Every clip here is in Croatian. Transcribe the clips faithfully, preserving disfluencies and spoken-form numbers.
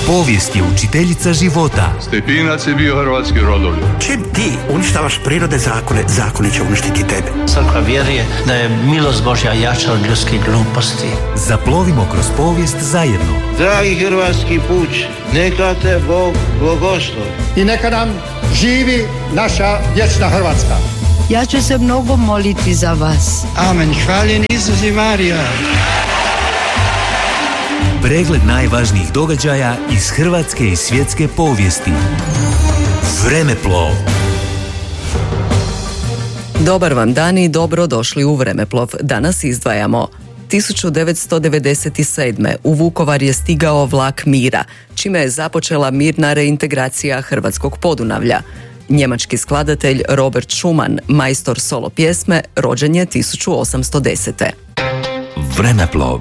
Povijest je učiteljica života. Stepinac je bio hrvatski rodoljub. Čim ti uništavaš prirode zakone, zakoni će uništiti tebe. Crkva vjeruje da je milost Božja jača od ljudskih gluposti. Zaplovimo kroz povijest zajedno. Dragi hrvatski puč, neka te Bog blagoslovi. I neka nam živi naša vječna Hrvatska. Ja ću se mnogo moliti za vas. Amen. Hvaljen Isus i Marija. Pregled najvažnijih događaja iz hrvatske i svjetske povijesti. Vremeplov. Dobar vam dan i dobro došli u Vremeplov. Danas izdvajamo tisuću devetsto devedeset sedme. u Vukovar je stigao vlak mira, čime je započela mirna reintegracija hrvatskog Podunavlja. Njemački skladatelj Robert Schumann, majstor solo pjesme, rođen je tisuću osamsto desete. Vremeplov.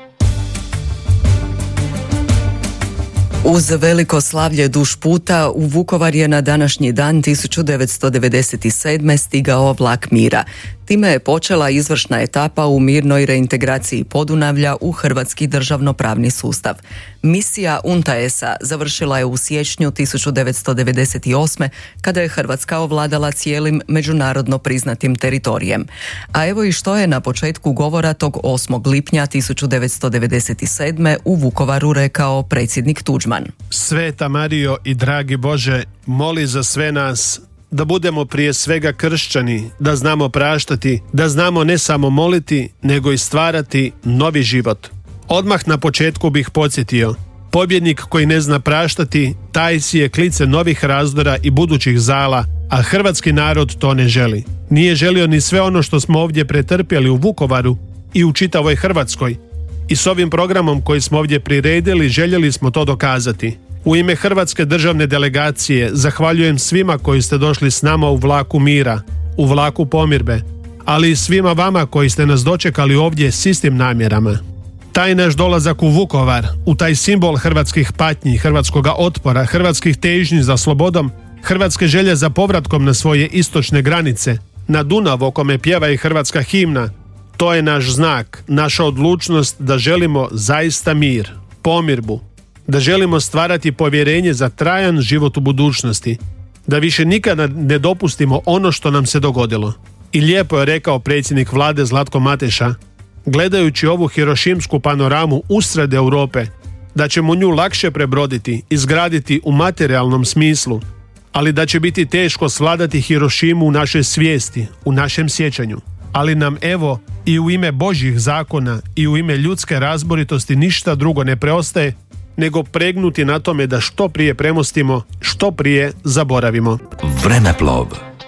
Uz veliko slavlje duž puta u Vukovar je na današnji dan tisuću devetsto devedeset sedme. stigao vlak mira. Time je počela izvršna etapa u mirnoj reintegraciji Podunavlja u hrvatski državnopravni sustav. Misija U N T A E S-a završila je u siječnju tisuću devetsto devedeset osme. kada je Hrvatska ovladala cijelim međunarodno priznatim teritorijem. A evo i što je na početku govora tog osmog lipnja tisuću devetsto devedeset sedme. u Vukovaru rekao predsjednik Tuđman. Sveta Marijo i dragi Bože, moli za sve nas da budemo prije svega kršćani, da znamo praštati, da znamo ne samo moliti, nego i stvarati novi život. Odmah na početku bih podsjetio, pobjednik koji ne zna praštati, taj si je klice novih razdora i budućih zala, a hrvatski narod to ne želi. Nije želio ni sve ono što smo ovdje pretrpjeli u Vukovaru i u čitavoj Hrvatskoj. I s ovim programom koji smo ovdje priredili željeli smo to dokazati. U ime Hrvatske državne delegacije zahvaljujem svima koji ste došli s nama u vlaku mira, u vlaku pomirbe, ali i svima vama koji ste nas dočekali ovdje s istim namjerama. Taj naš dolazak u Vukovar, u taj simbol hrvatskih patnji, hrvatskoga otpora, hrvatskih težnji za slobodom, hrvatske želje za povratkom na svoje istočne granice, na Dunav o kome pjeva i hrvatska himna, to je naš znak, naša odlučnost da želimo zaista mir, pomirbu, da želimo stvarati povjerenje za trajan život u budućnosti, da više nikada ne dopustimo ono što nam se dogodilo. I lijepo je rekao predsjednik vlade Zlatko Mateša, gledajući ovu hirošimsku panoramu usred Europe, da ćemo nju lakše prebroditi, izgraditi u materijalnom smislu, ali da će biti teško svladati Hirošimu u našoj svijesti, u našem sjećanju. Ali nam evo i u ime Božjih zakona i u ime ljudske razboritosti ništa drugo ne preostaje nego pregnuti na tome da što prije premostimo, što prije zaboravimo. Vremeplov.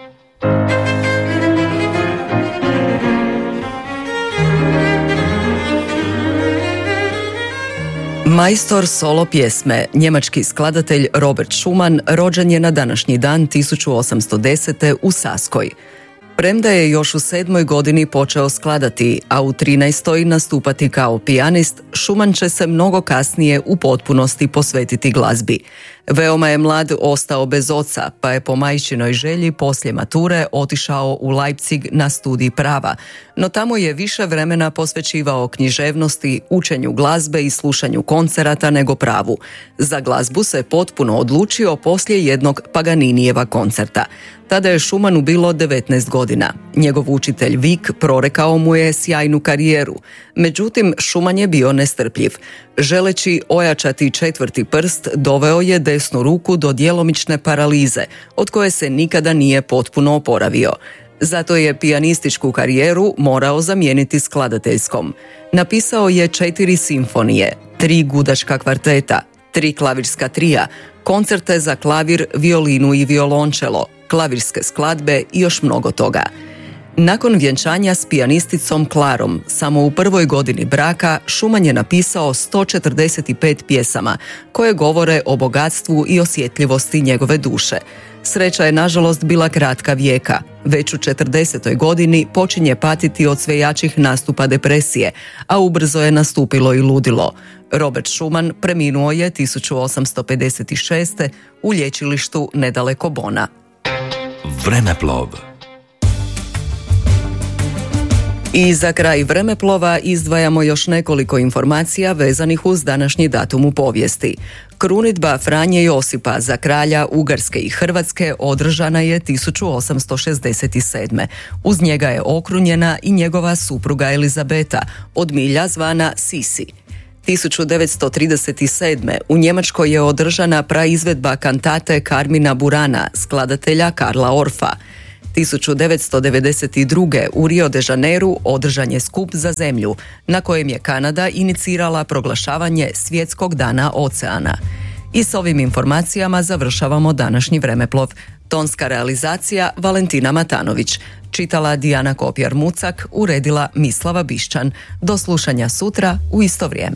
Majstor solo pjesme, njemački skladatelj Robert Schumann, rođen je na današnji dan tisuću osamsto desete. u Saskoj. Premda je još u sedmoj godini počeo skladati, a u trinaestoj nastupati kao pijanist, Schumann će se mnogo kasnije u potpunosti posvetiti glazbi. Veoma je mlad ostao bez oca, pa je po majčinoj želji poslije mature otišao u Leipzig na studij prava, no tamo je više vremena posvećivao književnosti, učenju glazbe i slušanju koncerata nego pravu. Za glazbu se potpuno odlučio poslije jednog Paganinijeva koncerta. Tada je Schumannu bilo devetnaest godina. Njegov učitelj Wieck prorekao mu je sjajnu karijeru. Međutim, Schumann je bio nestrpljiv. Želeći ojačati četvrti prst, doveo je desnu ruku do djelomične paralize, od koje se nikada nije potpuno oporavio. Zato je pijanističku karijeru morao zamijeniti skladateljskom. Napisao je četiri simfonije, tri gudačka kvarteta, tri klavirska trija, koncerte za klavir, violinu i violončelo, klavirske skladbe i još mnogo toga. Nakon vjenčanja s pijanisticom Klarom, samo u prvoj godini braka, Schumann je napisao sto četrdeset pet pjesama, koje govore o bogatstvu i osjetljivosti njegove duše. Sreća je nažalost bila kratka vijeka. Već u četrdesetoj godini počinje patiti od sve jačih nastupa depresije, a ubrzo je nastupilo i ludilo. Robert Schumann preminuo je tisuću osamsto pedeset šeste. u lječilištu nedaleko Bona. Vremeplov. I za kraj Vremeplova izdvajamo još nekoliko informacija vezanih uz današnji datum u povijesti. Krunidba Franje Josipa za kralja Ugarske i Hrvatske održana je tisuću osamsto šezdeset sedme. Uz njega je okrunjena i njegova supruga Elizabeta, od milja zvana Sisi. tisuću devetsto trideset sedme. u Njemačkoj je održana praizvedba kantate Carmina Burana, skladatelja Karla Orfa. tisuću devetsto devedeset druge. u Rio de Janeiru održan je skup za zemlju, na kojem je Kanada inicirala proglašavanje Svjetskog dana oceana. I s ovim informacijama završavamo današnji Vremeplov. Tonska realizacija Valentina Matanović. Čitala Dijana Kopjar-Mucak, uredila Mislava Bišćan. Do slušanja sutra u isto vrijeme.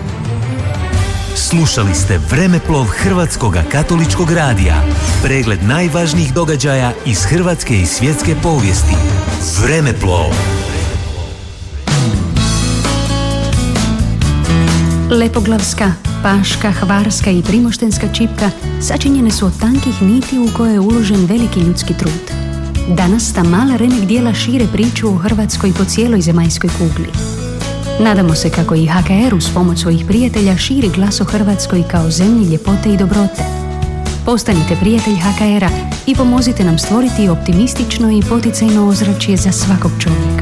Slušali ste Vremeplov Hrvatskog katoličkog radija. Pregled najvažnijih događaja iz hrvatske i svjetske povijesti. Vremeplov. Lepoglavska, paška, hvarska i primoštenska čipka sačinjene su od tankih niti u koje je uložen veliki ljudski trud. Danas ta mala remek dijela šire priču o Hrvatskoj po cijeloj zemaljskoj kugli. Nadamo se kako i ha ka er uz pomoć svojih prijatelja širi glas o Hrvatskoj kao zemlji ljepote i dobrote. Postanite prijatelj ha ka era i pomozite nam stvoriti optimistično i poticajno ozračje za svakog čovjeka.